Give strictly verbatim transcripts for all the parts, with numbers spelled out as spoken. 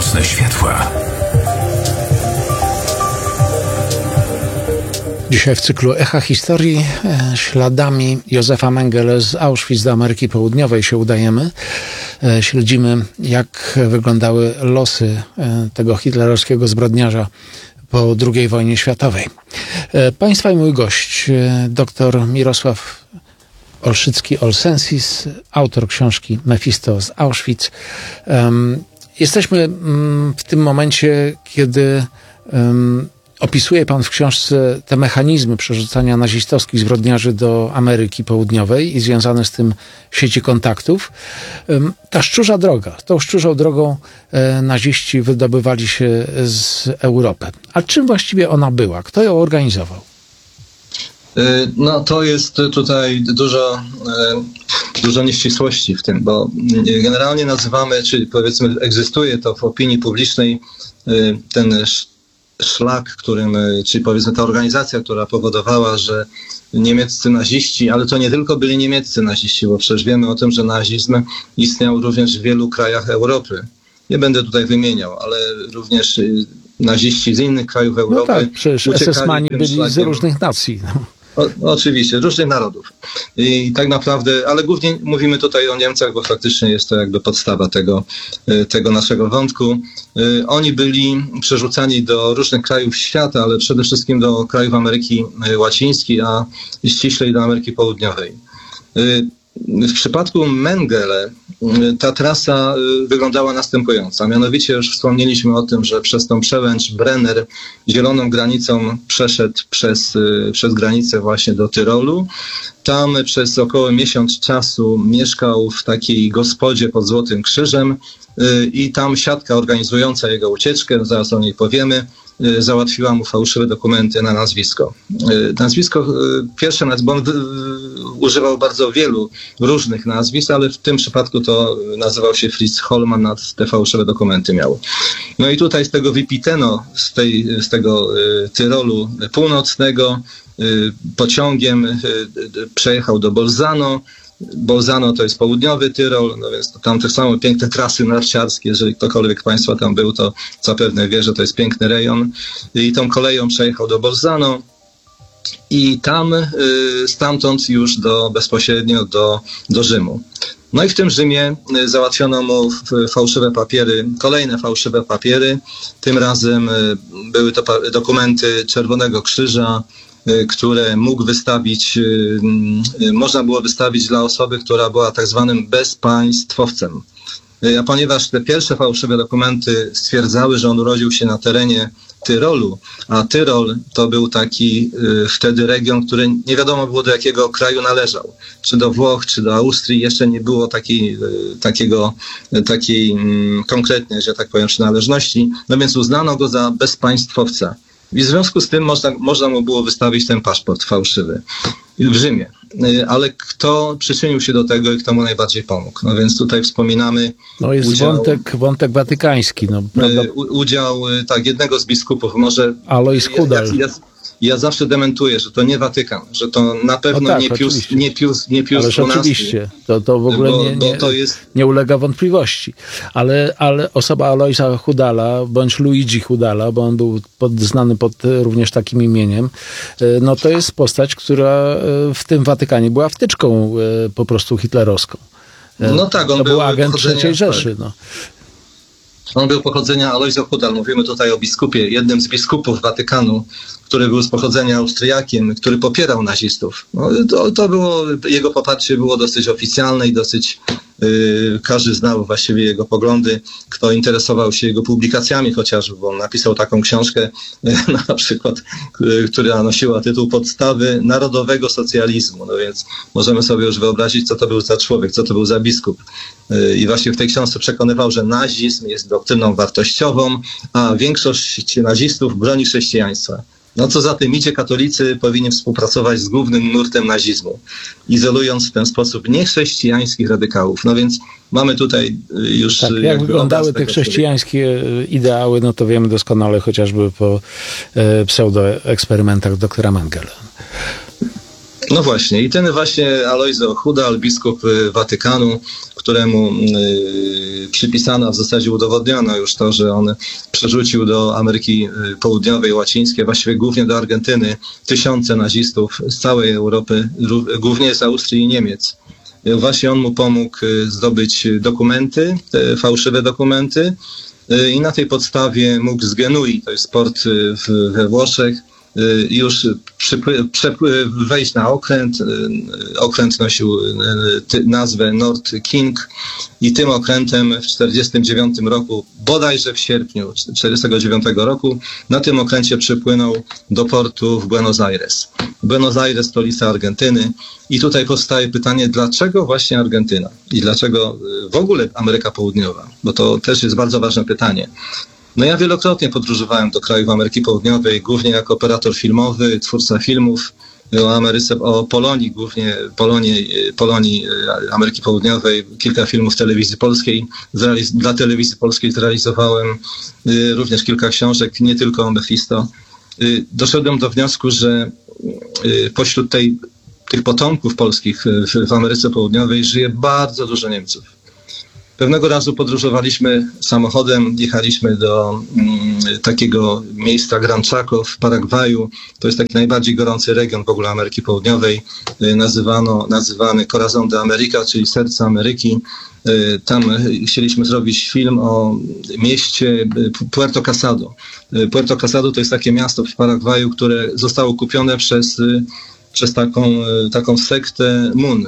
Nocne światła. Dzisiaj w cyklu Echa Historii e, śladami Józefa Mengele z Auschwitz do Ameryki Południowej się udajemy. E, śledzimy, jak wyglądały losy e, tego hitlerowskiego zbrodniarza po drugiej wojnie światowej. E, Państwa i mój gość, e, dr Mirosław Olszycki-Olsensis, autor książki Mefisto z Auschwitz. E, jesteśmy mm, w tym momencie, kiedy um, opisuje pan w książce te mechanizmy przerzucania nazistowskich zbrodniarzy do Ameryki Południowej i związane z tym sieci kontaktów. Ta szczurza droga, tą szczurzą drogą naziści wydobywali się z Europy. A czym właściwie ona była? Kto ją organizował? No to jest tutaj dużo, dużo nieścisłości w tym, bo generalnie nazywamy, czyli powiedzmy egzystuje to w opinii publicznej ten szlak, którym, czyli powiedzmy ta organizacja, która powodowała, że niemieccy naziści, ale to nie tylko byli niemieccy naziści, bo przecież wiemy o tym, że nazizm istniał również w wielu krajach Europy. Nie będę tutaj wymieniał, ale również naziści z innych krajów Europy. No tak, przecież es esmani byli szlakiem z różnych nacji. O, oczywiście, różnych narodów. I tak naprawdę, ale głównie mówimy tutaj o Niemcach, bo faktycznie jest to jakby podstawa tego, tego naszego wątku. Oni byli przerzucani do różnych krajów świata, ale przede wszystkim do krajów Ameryki Łacińskiej, a ściślej do Ameryki Południowej. W przypadku Mengele ta trasa wyglądała następująco. Mianowicie już wspomnieliśmy o tym, że przez tą przełęcz Brenner zieloną granicą przeszedł przez, przez granicę właśnie do Tyrolu. Tam przez około miesiąc czasu mieszkał w takiej gospodzie pod Złotym Krzyżem i tam siatka organizująca jego ucieczkę, zaraz o niej powiemy, załatwiła mu fałszywe dokumenty na nazwisko. Nazwisko, pierwsze nazwisko, on używał bardzo wielu różnych nazwisk, ale w tym przypadku to nazywał się Fritz Hollmann, a te fałszywe dokumenty miał. No i tutaj z tego Wipiteno, z, tej, z tego Tyrolu północnego pociągiem przejechał do Bolzano. Bolzano to jest południowy Tyrol, no więc tam tak samo piękne trasy narciarskie, jeżeli ktokolwiek Państwa tam był, to zapewne wie, że to jest piękny rejon. I tą koleją przejechał do Bolzano i tam y, stamtąd już do, bezpośrednio do, do Rzymu. No i w tym Rzymie y, załatwiono mu fałszywe papiery, kolejne fałszywe papiery. Tym razem y, były to pa- dokumenty Czerwonego Krzyża, które mógł wystawić, można było wystawić dla osoby, która była tak zwanym bezpaństwowcem. A ponieważ te pierwsze fałszywe dokumenty stwierdzały, że on urodził się na terenie Tyrolu, a Tyrol to był taki wtedy region, który nie wiadomo było do jakiego kraju należał. Czy do Włoch, czy do Austrii, jeszcze nie było takiej, takiego, takiej konkretnej, że tak powiem, przynależności. No więc uznano go za bezpaństwowca. I w związku z tym można, można mu było wystawić ten paszport fałszywy w Rzymie. Ale kto przyczynił się do tego i kto mu najbardziej pomógł? No więc tutaj wspominamy... No jest udział, wątek, wątek watykański. No, prawda? Udział tak jednego z biskupów, może... Alois Hudal. Ja, ja, ja zawsze dementuję, że to nie Watykan, że to na pewno no tak, nie, Pius, nie Pius nie Pius Ależ dwunasty. Oczywiście, to, to w ogóle bo, nie, nie, to jest... nie ulega wątpliwości. Ale, ale osoba Aloisa Hudala, bądź Luigi Hudala, bo on był pod, znany pod również takim imieniem, no to jest postać, która w tym Watykanie była wtyczką po prostu hitlerowską. No tak, on to był, był agent trzeciej Rzeszy. No. On był pochodzenia Alois Hudal. Mówimy tutaj o biskupie, jednym z biskupów Watykanu, który był z pochodzenia Austriakiem, który popierał nazistów. No, to, to było, jego poparcie było dosyć oficjalne i dosyć yy, każdy znał właściwie jego poglądy, kto interesował się jego publikacjami chociażby, bo on napisał taką książkę yy, na przykład, yy, która nosiła tytuł Podstawy Narodowego Socjalizmu. No więc możemy sobie już wyobrazić, co to był za człowiek, co to był za biskup. Yy, I właśnie w tej książce przekonywał, że nazizm jest doktryną wartościową, a większość nazistów broni chrześcijaństwa. No co za tym idzie, katolicy powinni współpracować z głównym nurtem nazizmu, izolując w ten sposób niechrześcijańskich radykałów. No więc mamy tutaj już... Tak, jak wyglądały te chrześcijańskie ideały, no to wiemy doskonale chociażby po e, pseudoeksperymentach doktora Mengele. No właśnie, i ten właśnie Alojzy Ochudal, biskup Watykanu, któremu y, przypisano, w zasadzie udowodniono już to, że on przerzucił do Ameryki Południowej, łacińskiej, właściwie głównie do Argentyny, tysiące nazistów z całej Europy, głównie z Austrii i Niemiec. Właśnie on mu pomógł zdobyć dokumenty, te fałszywe dokumenty, i na tej podstawie mógł z Genui, to jest port w, we Włoszech, już przypły, przepły, wejść na okręt. Okręt nosił nazwę Nord King i tym okrętem w tysiąc dziewięćset czterdziestym dziewiątym roku, bodajże w sierpniu tysiąc dziewięćset czterdziestego dziewiątego roku, na tym okręcie przypłynął do portu w Buenos Aires. Buenos Aires, stolica Argentyny. I tutaj powstaje pytanie, dlaczego właśnie Argentyna? I dlaczego w ogóle Ameryka Południowa? Bo to też jest bardzo ważne pytanie. No ja wielokrotnie podróżowałem do krajów Ameryki Południowej, głównie jako operator filmowy, twórca filmów o Ameryce, o Polonii, głównie Polonii, Polonii Ameryki Południowej, kilka filmów telewizji polskiej, dla telewizji polskiej zrealizowałem również kilka książek, nie tylko o Mefisto. Doszedłem do wniosku, że pośród tej, tych potomków polskich w, w Ameryce Południowej żyje bardzo dużo Niemców. Pewnego razu podróżowaliśmy samochodem, jechaliśmy do mm, takiego miejsca Gran Chaco w Paragwaju. To jest taki najbardziej gorący region w ogóle Ameryki Południowej, y, nazywano, nazywany Corazon de América, czyli serce Ameryki. Y, tam chcieliśmy zrobić film o mieście Puerto Casado. Y, Puerto Casado to jest takie miasto w Paragwaju, które zostało kupione przez, y, przez taką, y, taką sektę Mun.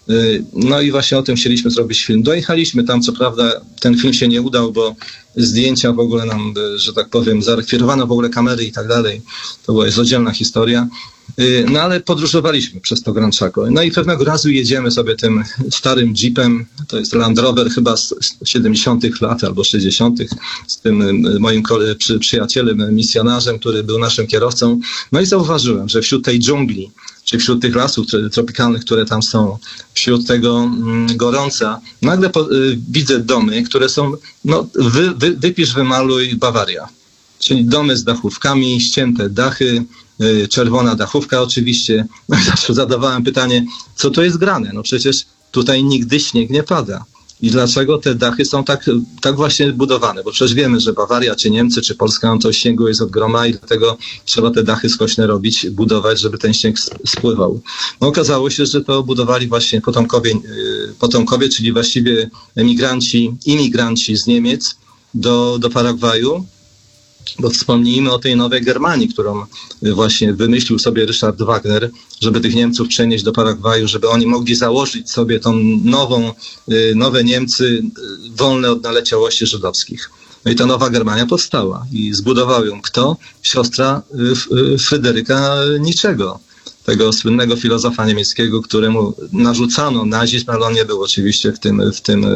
No i właśnie o tym chcieliśmy zrobić film. Dojechaliśmy tam, co prawda ten film się nie udał, bo zdjęcia w ogóle nam, że tak powiem, zarekwirowano w ogóle kamery i tak dalej. To była jest oddzielna historia. No ale podróżowaliśmy przez to Gran Chaco. No i pewnego razu jedziemy sobie tym starym jeepem, to jest Land Rover chyba z siedemdziesiątych lat albo sześćdziesiątych, z tym moim przy, przyjacielem, misjonarzem, który był naszym kierowcą. No i zauważyłem, że wśród tej dżungli, czy wśród tych lasów tropikalnych, które tam są, wśród tego mm, gorąca, nagle po, y, widzę domy, które są, no wy, wy, wypisz, wymaluj Bawaria. Czyli domy z dachówkami, ścięte dachy, y, czerwona dachówka oczywiście. No, zawsze zadawałem pytanie, co to jest grane? No przecież tutaj nigdy śnieg nie pada. I dlaczego te dachy są tak, tak właśnie budowane? Bo przecież wiemy, że Bawaria, czy Niemcy, czy Polska, no to śniegu jest od groma i dlatego trzeba te dachy skośne robić, budować, żeby ten śnieg spływał. No okazało się, że to budowali właśnie potomkowie, potomkowie czyli właściwie emigranci, imigranci z Niemiec do, do Paragwaju. Bo wspomnijmy o tej nowej Germanii, którą właśnie wymyślił sobie Richard Wagner, żeby tych Niemców przenieść do Paragwaju, żeby oni mogli założyć sobie tą nową, nowe Niemcy wolne od naleciałości żydowskich. No i ta nowa Germania powstała i zbudował ją kto? Siostra Fryderyka Nietzschego, tego słynnego filozofa niemieckiego, któremu narzucano nazizm, ale on nie był oczywiście w tym, w tym,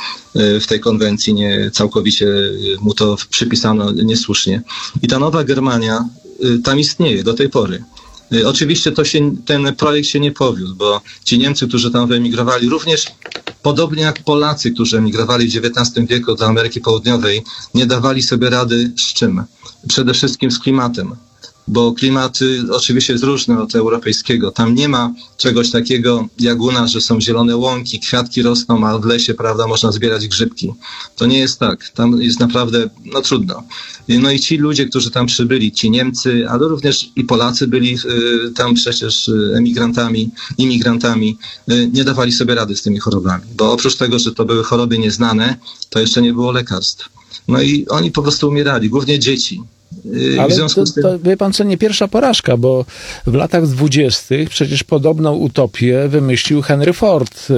w tej konwencji, nie całkowicie mu to przypisano niesłusznie. I ta nowa Germania tam istnieje do tej pory. Oczywiście to się, ten projekt się nie powiódł, bo ci Niemcy, którzy tam wyemigrowali, również podobnie jak Polacy, którzy emigrowali w dziewiętnastym wieku do Ameryki Południowej, nie dawali sobie rady z czym? Przede wszystkim z klimatem. Bo klimat oczywiście jest różny od europejskiego. Tam nie ma czegoś takiego jak u nas, że są zielone łąki, kwiatki rosną, a w lesie, prawda, można zbierać grzybki. To nie jest tak. Tam jest naprawdę, no trudno. No i ci ludzie, którzy tam przybyli, ci Niemcy, ale również i Polacy byli y, tam przecież emigrantami, imigrantami, y, nie dawali sobie rady z tymi chorobami. Bo oprócz tego, że to były choroby nieznane, to jeszcze nie było lekarstw. No i oni po prostu umierali, głównie dzieci. Ale to, to, wie pan co, nie pierwsza porażka, bo w latach dwudziestych przecież podobną utopię wymyślił Henry Ford,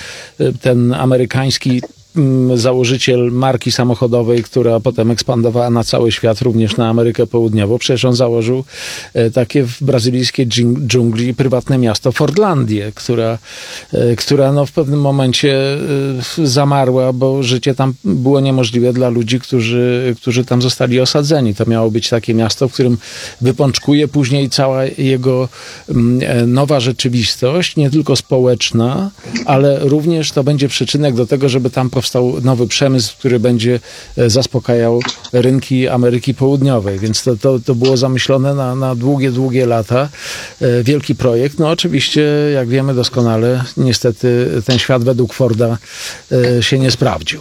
ten amerykański założyciel marki samochodowej, która potem ekspandowała na cały świat, również na Amerykę Południową. Przecież on założył takie w brazylijskiej dżungli prywatne miasto Fordlandię, która, która no w pewnym momencie zamarła, bo życie tam było niemożliwe dla ludzi, którzy, którzy tam zostali osadzeni. To miało być takie miasto, w którym wypączkuje później cała jego nowa rzeczywistość, nie tylko społeczna, ale również to będzie przyczynek do tego, żeby tam powstać powstał nowy przemysł, który będzie zaspokajał rynki Ameryki Południowej, więc to, to, to było zamyślone na, na długie, długie lata. Wielki projekt. No oczywiście, jak wiemy doskonale, niestety ten świat według Forda się nie sprawdził.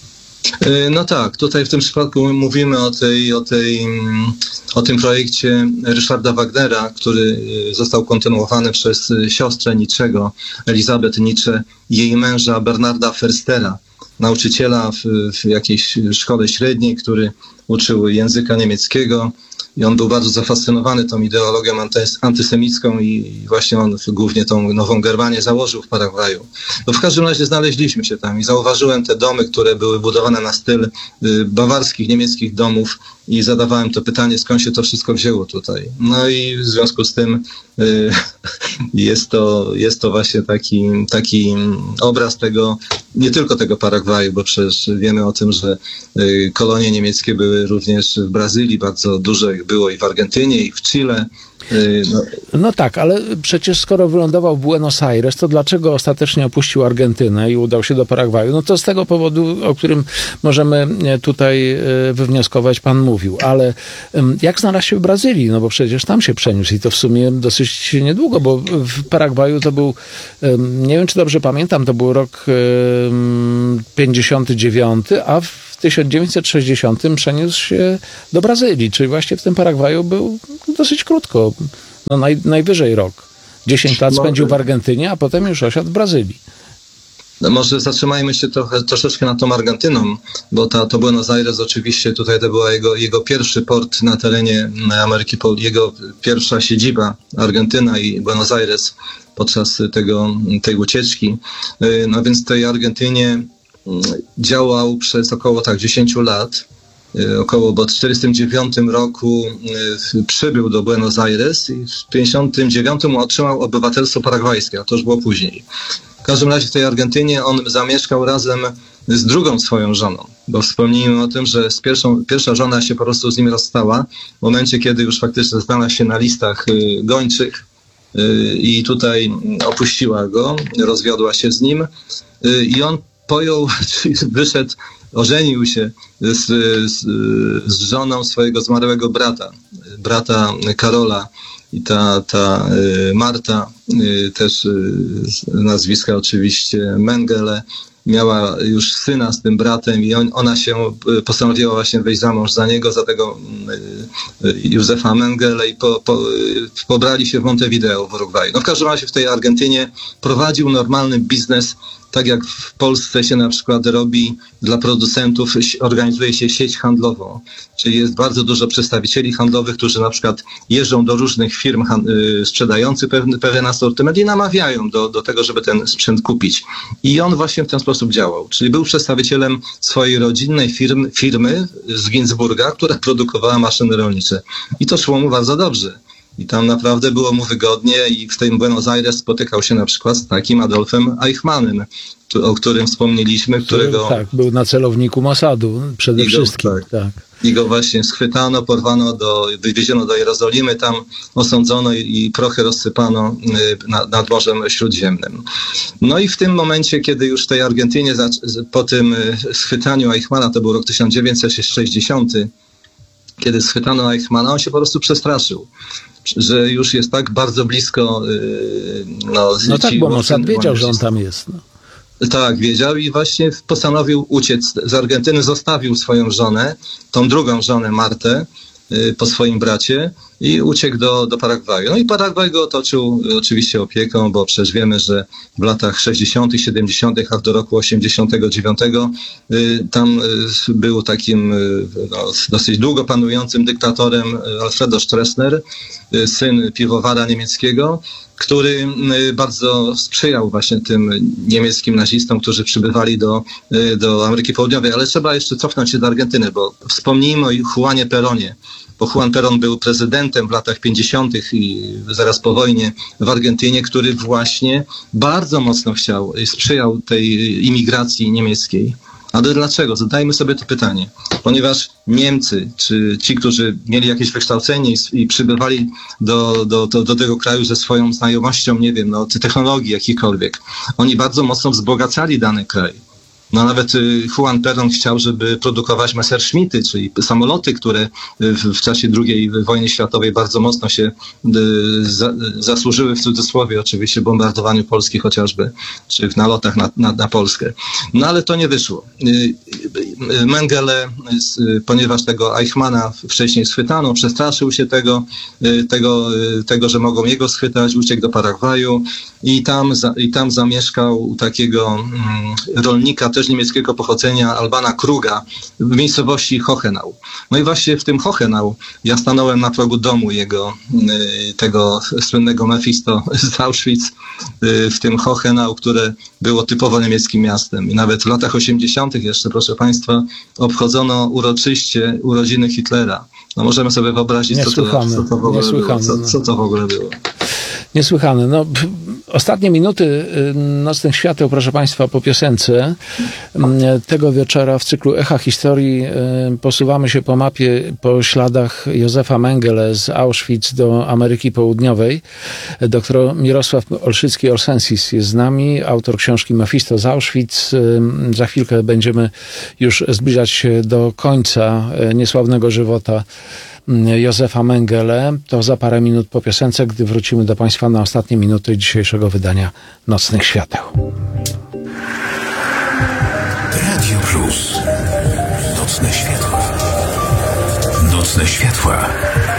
No tak, tutaj w tym przypadku mówimy o, tej, o, tej, o tym projekcie Ryszarda Wagnera, który został kontynuowany przez siostrę Nietzschego, Elizabeth Nietzsche, jej męża Bernarda Förstera, nauczyciela w, w jakiejś szkole średniej, który uczył języka niemieckiego. I on był bardzo zafascynowany tą ideologią antysemicką i właśnie on głównie tą Nową Germanię założył w Paragwaju. No w każdym razie znaleźliśmy się tam i zauważyłem te domy, które były budowane na styl bawarskich, niemieckich domów i zadawałem to pytanie, skąd się to wszystko wzięło tutaj. No i w związku z tym y, jest, to, jest to właśnie taki, taki obraz tego, nie tylko tego Paragwaju, bo przecież wiemy o tym, że y, kolonie niemieckie były również w Brazylii, bardzo dużo ich było i w Argentynie, i w Chile. No. no tak, ale przecież skoro wylądował w Buenos Aires, to dlaczego ostatecznie opuścił Argentynę i udał się do Paragwaju? No to z tego powodu, o którym możemy tutaj wywnioskować, pan mówił. Ale jak znalazł się w Brazylii? No bo przecież tam się przeniósł i to w sumie dosyć niedługo, bo w Paragwaju to był, nie wiem czy dobrze pamiętam, to był rok pięćdziesiąty dziewiąty, a w tysiąc dziewięćset sześćdziesiątym przeniósł się do Brazylii, czyli właśnie w tym Paragwaju był dosyć krótko, no naj, najwyżej rok. dziesięć lat spędził w Argentynie, a potem już osiadł w Brazylii. No może zatrzymajmy się trochę, troszeczkę nad tą Argentyną, bo ta, to Buenos Aires oczywiście tutaj to była jego, jego pierwszy port na terenie Ameryki, jego pierwsza siedziba, Argentyna i Buenos Aires podczas tego, tej ucieczki. No więc w tej Argentynie działał przez około tak dziesięć lat, około, bo w czterdziestym dziewiątym roku przybył do Buenos Aires i w pięćdziesiątym dziewiątym otrzymał obywatelstwo paragwajskie, a to już było później. W każdym razie w tej Argentynie on zamieszkał razem z drugą swoją żoną, bo wspomnijmy o tym, że z pierwszą, pierwsza żona się po prostu z nim rozstała w momencie, kiedy już faktycznie znalazł się na listach gończych i tutaj opuściła go, rozwiodła się z nim i on pojął, czyli wyszedł, ożenił się z, z, z żoną swojego zmarłego brata, brata Karola. I ta, ta Marta, też nazwiska oczywiście Mengele, miała już syna z tym bratem i on, ona się postanowiła właśnie wejść za mąż za niego, za tego Józefa Mengele i po, po, pobrali się w Montevideo w Urugwaju. No w każdym razie w tej Argentynie prowadził normalny biznes, tak jak w Polsce się na przykład robi dla producentów, organizuje się sieć handlową, czyli jest bardzo dużo przedstawicieli handlowych, którzy na przykład jeżdżą do różnych firm sprzedających pewien, pewien asortyment i namawiają do, do tego, żeby ten sprzęt kupić. I on właśnie w ten sposób działał, czyli był przedstawicielem swojej rodzinnej firmy, firmy z Ginzburga, która produkowała maszyny rolnicze. I to szło mu bardzo dobrze. I tam naprawdę było mu wygodnie i w tym Buenos Aires spotykał się na przykład z takim Adolfem Eichmannem, o którym wspomnieliśmy, którego... Tak, był na celowniku Mossadu przede go, wszystkim. Tak. tak. I go właśnie schwytano, porwano, do, wywieziono do Jerozolimy, tam osądzono i, i prochy rozsypano na, nad Morzem Śródziemnym. No i w tym momencie, kiedy już w tej Argentynie po tym schwytaniu Eichmana, to był rok tysiąc dziewięćset sześćdziesiąty, kiedy schwytano Eichmana, on się po prostu przestraszył, że już jest tak bardzo blisko. Yy, no, no tak, bo Mossad wiedział, że on tam jest. No. Tak, wiedział i właśnie postanowił uciec z Argentyny, zostawił swoją żonę, tą drugą żonę Martę, yy, po swoim bracie i uciekł do, do Paragwaju. No i Paragwaj go otoczył oczywiście opieką, bo przecież wiemy, że w latach sześćdziesiątych, siedemdziesiątych, aż do roku osiemdziesiątego dziewiątego y, tam y, był takim y, no, dosyć długo panującym dyktatorem Alfredo Stroessner, y, syn piwowara niemieckiego, który y, bardzo sprzyjał właśnie tym niemieckim nazistom, którzy przybywali do, y, do Ameryki Południowej. Ale trzeba jeszcze cofnąć się do Argentyny, bo wspomnijmy o Juanie Peronie, bo Juan Perón był prezydentem w latach pięćdziesiątych i zaraz po wojnie w Argentynie, który właśnie bardzo mocno chciał, sprzyjał tej imigracji niemieckiej. Ale dlaczego? Zadajmy sobie to pytanie. Ponieważ Niemcy, czy ci, którzy mieli jakieś wykształcenie i, i przybywali do, do, do, do tego kraju ze swoją znajomością, nie wiem, no, technologii jakichkolwiek, oni bardzo mocno wzbogacali dany kraj. No nawet Juan Perón chciał, żeby produkować Messerschmitty, czyli samoloty, które w, w czasie drugiej wojny światowej bardzo mocno się za, zasłużyły, w cudzysłowie oczywiście, bombardowaniu Polski chociażby, czy w nalotach na, na, na Polskę. No ale to nie wyszło. Mengele, ponieważ tego Eichmana wcześniej schwytano, przestraszył się tego, tego, tego, że mogą jego schwytać, uciekł do Paragwaju i tam, i tam zamieszkał u takiego mm, rolnika też niemieckiego pochodzenia, Albana Kruga, w miejscowości Hochenau. No i właśnie w tym Hochenau ja stanąłem na progu domu jego, tego słynnego Mephisto z Auschwitz, w tym Hochenau, które było typowo niemieckim miastem. I nawet w latach osiemdziesiątych jeszcze, proszę Państwa, obchodzono uroczyście urodziny Hitlera. No możemy sobie wyobrazić, co to, co to w ogóle było. Co, co to w ogóle było. Niesłychane. No, ostatnie minuty Nocnych Świateł, proszę Państwa, po piosence tego wieczora w cyklu Echa Historii posuwamy się po mapie, po śladach Józefa Mengele z Auschwitz do Ameryki Południowej. Doktor Mirosław Olszycki-Olsensis jest z nami, autor książki Mephisto z Auschwitz. Za chwilkę będziemy już zbliżać się do końca niesławnego żywota Józefa Mengele. To za parę minut po piosence, gdy wrócimy do Państwa na ostatnie minuty dzisiejszego wydania Nocnych Świateł. Radio Plus. Nocne światła. Nocne światła.